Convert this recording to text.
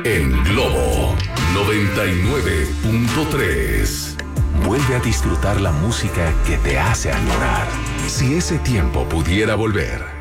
en Globo 99.3. Vuelve a disfrutar la música que te hace añorar. Si ese tiempo pudiera volver.